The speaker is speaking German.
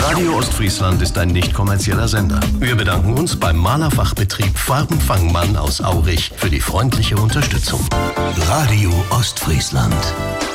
Radio Ostfriesland ist ein nicht kommerzieller Sender. Wir bedanken uns beim Malerfachbetrieb Farbenfangmann aus Aurich für die freundliche Unterstützung. Radio Ostfriesland.